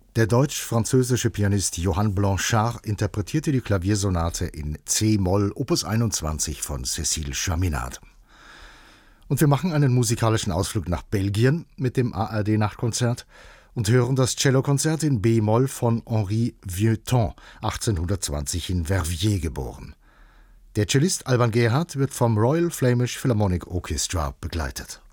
Der deutsch-französische Pianist Johann Blanchard interpretierte die Klaviersonate in C-Moll Opus 21 von Cécile Chaminade. Und wir machen einen musikalischen Ausflug nach Belgien mit dem ARD-Nachtkonzert und hören das Cellokonzert in B-Moll von Henri Vieuxtemps, 1820 in Verviers geboren. Der Cellist Alban Gerhardt wird vom Royal Flemish Philharmonic Orchestra begleitet.